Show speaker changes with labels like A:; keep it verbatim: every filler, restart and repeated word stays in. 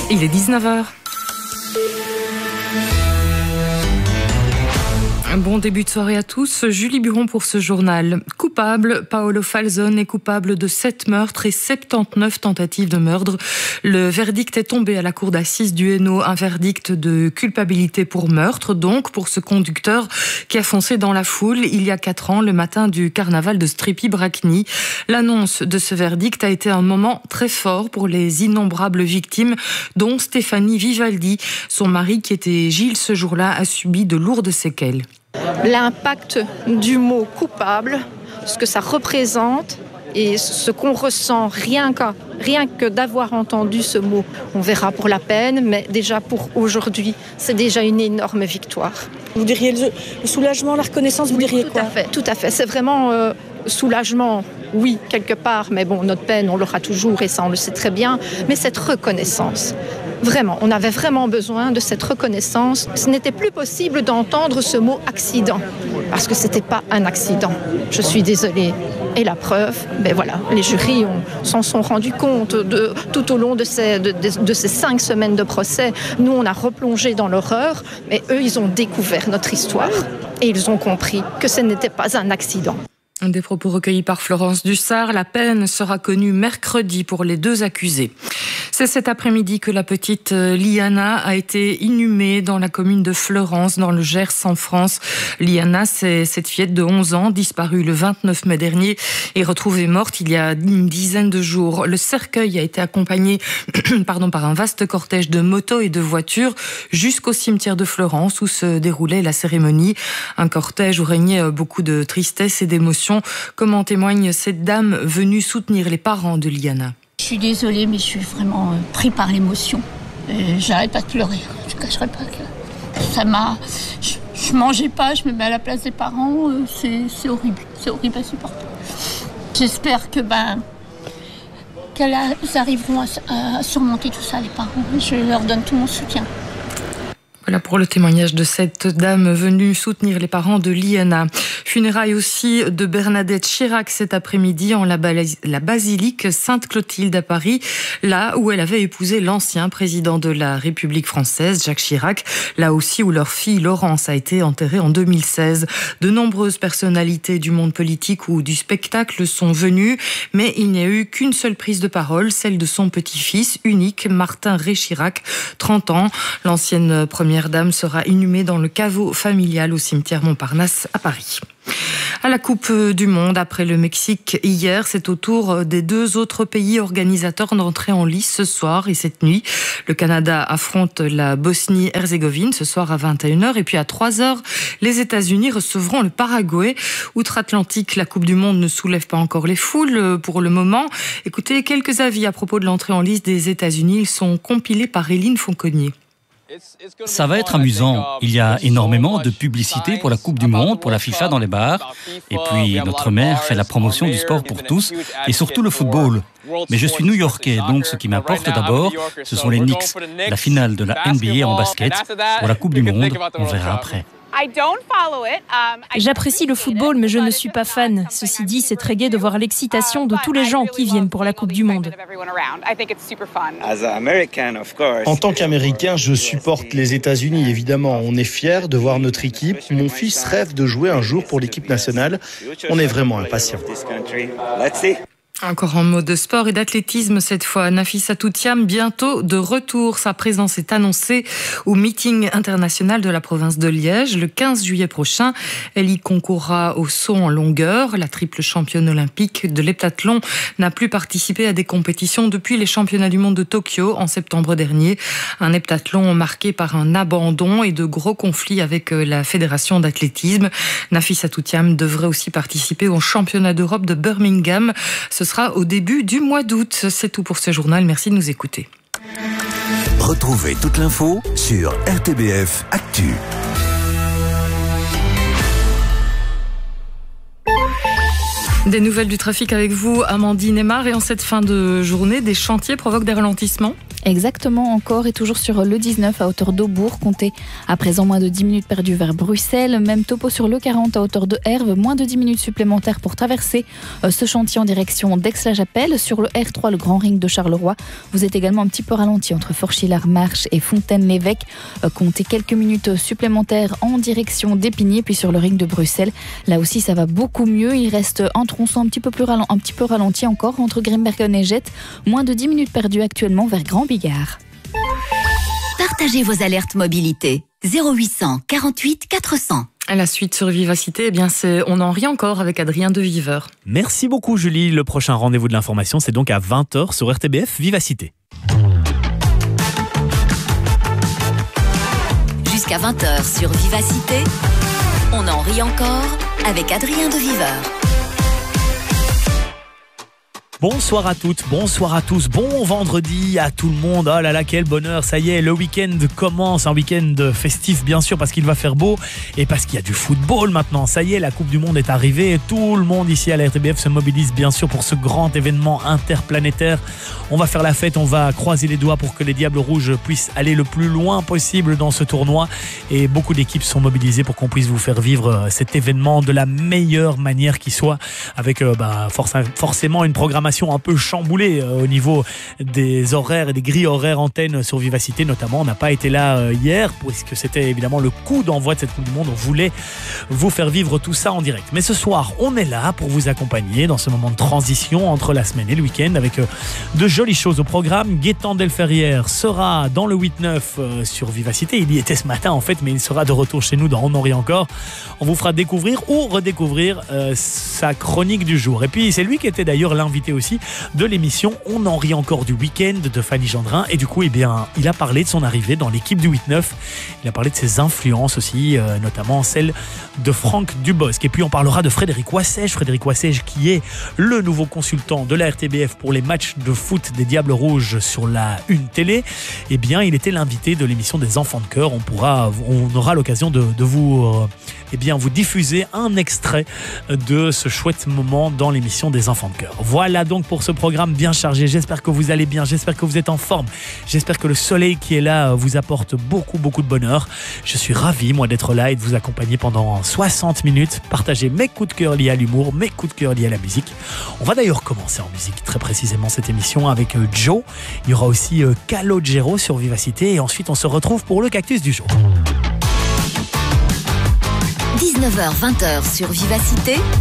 A: Il est dix-neuf heures. Bon début de soirée à tous. Julie Buron pour ce journal. Coupable, Paolo Falzone est coupable de sept meurtres et soixante-dix-neuf tentatives de meurtre. Le verdict est tombé à la cour d'assises du Hainaut. Un verdict de culpabilité pour meurtre, donc, pour ce conducteur qui a foncé dans la foule il y a quatre ans, le matin du carnaval de Strépy-Bracny. L'annonce de ce verdict a été un moment très fort pour les innombrables victimes, dont Stéphanie Vivaldi. Son mari, qui était Gilles ce jour-là, a subi de lourdes séquelles.
B: L'impact du mot coupable, ce que ça représente et ce qu'on ressent rien que, rien que d'avoir entendu ce mot. On verra pour la peine, mais déjà pour aujourd'hui, c'est déjà une énorme victoire.
C: Vous diriez le, le soulagement, la reconnaissance, vous
B: oui,
C: diriez
B: tout
C: quoi ?
B: Tout à fait, tout à fait. C'est vraiment euh, soulagement, oui, quelque part, mais bon, notre peine, on l'aura toujours et ça, on le sait très bien, mais cette reconnaissance. Vraiment, on avait vraiment besoin de cette reconnaissance. Ce n'était plus possible d'entendre ce mot accident, parce que ce n'était pas un accident. Je suis désolée. Et la preuve, ben voilà, les jurys ont, s'en sont rendus compte de, tout au long de ces, de, de, de ces cinq semaines de procès. Nous, on a replongé dans l'horreur, mais eux, ils ont découvert notre histoire et ils ont compris que ce n'était pas un accident.
A: Des propos recueillis par Florence Dussart. La peine sera connue mercredi pour les deux accusés. C'est cet après-midi que la petite Liana a été inhumée dans la commune de Fleurance, dans le Gers, en France. Liana, c'est cette fillette de onze ans, disparue le vingt-neuf mai dernier et retrouvée morte il y a une dizaine de jours. Le cercueil a été accompagné pardon, par un vaste cortège de motos et de voitures jusqu'au cimetière de Fleurance où se déroulait la cérémonie. Un cortège où régnait beaucoup de tristesse et d'émotion. Comme en témoigne cette dame venue soutenir les parents de Liana.
D: Je suis désolée, mais je suis vraiment pris par l'émotion. Et j'arrête pas de pleurer. Je ne cacherai pas que ça m'a... Je, je mangeais pas, je me mets à la place des parents. C'est, c'est horrible, c'est horrible à supporter. J'espère que ben qu'elles arriveront à, à surmonter tout ça, les parents. Je leur donne tout mon soutien.
A: Voilà pour le témoignage de cette dame venue soutenir les parents de Liana. Funérailles aussi de Bernadette Chirac cet après-midi en la, bas- la basilique Sainte-Clotilde à Paris, là où elle avait épousé l'ancien président de la République française, Jacques Chirac, là aussi où leur fille Laurence a été enterrée en deux mille seize. De nombreuses personnalités du monde politique ou du spectacle sont venues, mais il n'y a eu qu'une seule prise de parole, celle de son petit-fils unique, Martin Ré Chirac, trente ans. L'ancienne première dame sera inhumée dans le caveau familial au cimetière Montparnasse à Paris. À la Coupe du Monde, après le Mexique hier, c'est au tour des deux autres pays organisateurs d'entrer en lice ce soir et cette nuit. Le Canada affronte la Bosnie-Herzégovine ce soir à vingt et une heures et puis à trois heures, les États-Unis recevront le Paraguay. Outre-Atlantique, la Coupe du Monde ne soulève pas encore les foules pour le moment. Écoutez, quelques avis à propos de l'entrée en lice des États-Unis. Ils sont compilés par Éline Fonconnier.
E: Ça va être amusant. Il y a énormément de publicité pour la Coupe du Monde, pour la FIFA dans les bars. Et puis, notre maire fait la promotion du sport pour tous et surtout le football. Mais je suis new-yorkais, donc ce qui m'importe d'abord, ce sont les Knicks. La finale de la N B A en basket. Pour la Coupe du Monde, on verra après.
F: J'apprécie le football, mais je ne suis pas fan. Ceci dit, c'est très gai de voir l'excitation de tous les gens qui viennent pour la Coupe du Monde.
G: En tant qu'Américain, je supporte les États-Unis, évidemment. On est fiers de voir notre équipe. Mon fils rêve de jouer un jour pour l'équipe nationale. On est vraiment impatients.
A: Encore en mode sport et d'athlétisme cette fois, Nafissatou Thiam bientôt de retour. Sa présence est annoncée au meeting international de la province de Liège le quinze juillet prochain. Elle y concourra au saut en longueur. La triple championne olympique de l'heptathlon n'a plus participé à des compétitions depuis les championnats du monde de Tokyo en septembre dernier. Un heptathlon marqué par un abandon et de gros conflits avec la fédération d'athlétisme. Nafissatou Thiam devrait aussi participer au championnat d'Europe de Birmingham. Ce sera au début du mois d'août. C'est tout pour ce journal. Merci de nous écouter.
H: Retrouvez toute l'info sur R T B F Actu.
A: Des nouvelles du trafic avec vous, Amandine Aymar. Et en cette fin de journée, des chantiers provoquent des ralentissements.
I: Exactement, encore et toujours sur le dix-neuf à hauteur d'Aubourg. Comptez à présent moins de dix minutes perdues vers Bruxelles. Même topo sur le quarante à hauteur de Herve. Moins de dix minutes supplémentaires pour traverser euh, ce chantier en direction d'Aix-la-Chapelle. Sur le R trois, le Grand Ring de Charleroi, vous êtes également un petit peu ralenti entre Forchillard-Marche et Fontaine-l'Évêque. Euh, comptez quelques minutes supplémentaires en direction d'Épinay. Puis sur le ring de Bruxelles, là aussi ça va beaucoup mieux. Il reste un tronçon un petit peu plus ralenti, un petit peu ralenti encore entre Grimbergen et Jette. Moins de dix minutes perdues actuellement vers Grand-Bigard.
J: Partagez vos alertes mobilité. zéro huit cent quarante-huit quatre cents.
A: À la suite sur Vivacité, eh bien c'est On en rit encore avec Adrien de Viveur.
K: Merci beaucoup Julie. Le prochain rendez-vous de l'information, c'est donc à vingt heures sur R T B F Vivacité.
J: Jusqu'à vingt heures sur Vivacité, On en rit encore avec Adrien de Viveur.
K: Bonsoir à toutes, bonsoir à tous, bon vendredi à tout le monde. Oh là là, quel bonheur, ça y est, le week-end commence, un week-end festif bien sûr parce qu'il va faire beau et parce qu'il y a du football maintenant. Ça y est, la Coupe du Monde est arrivée et tout le monde ici à la R T B F se mobilise bien sûr pour ce grand événement interplanétaire. On va faire la fête, on va croiser les doigts pour que les Diables Rouges puissent aller le plus loin possible dans ce tournoi et beaucoup d'équipes sont mobilisées pour qu'on puisse vous faire vivre cet événement de la meilleure manière qui soit avec euh, bah, forcément une programmation un peu chamboulée euh, au niveau des horaires et des grilles horaires antennes sur Vivacité notamment. On n'a pas été là euh, hier puisque c'était évidemment le coup d'envoi de cette Coupe du Monde. On voulait vous faire vivre tout ça en direct. Mais ce soir, on est là pour vous accompagner dans ce moment de transition entre la semaine et le week-end avec euh, de jolies choses au programme. Gaëtan Delferrière sera dans le huit neuf euh, sur Vivacité. Il y était ce matin en fait, mais il sera de retour chez nous dans On en rit encore. On vous fera découvrir ou redécouvrir euh, sa chronique du jour. Et puis c'est lui qui était d'ailleurs l'invité aussi de l'émission On en rit encore du week-end de Fanny Gendrin. Et du coup, eh bien, il a parlé de son arrivée dans l'équipe du huit neuf. Il a parlé de ses influences aussi, euh, notamment celle de Franck Dubosc. Et puis on parlera de Frédéric Wassège. Frédéric Wassège qui est le nouveau consultant de la R T B F pour les matchs de foot des Diables Rouges sur la Une Télé. Eh bien, il était l'invité de l'émission des Enfants de Cœur. On pourra, on aura l'occasion de, de vous, euh, eh bien, vous diffuser un extrait de ce chouette moment dans l'émission des Enfants de Cœur. Voilà donc pour ce programme bien chargé. J'espère que vous allez bien, j'espère que vous êtes en forme, j'espère que le soleil qui est là vous apporte beaucoup beaucoup de bonheur. Je suis ravi moi d'être là et de vous accompagner pendant soixante minutes, partager mes coups de cœur liés à l'humour, mes coups de cœur liés à la musique. On va d'ailleurs commencer en musique très précisément cette émission avec Joe. Il y aura aussi Calogero sur Vivacité et ensuite on se retrouve pour le cactus du jour.
J: dix-neuf heures vingt sur Vivacité.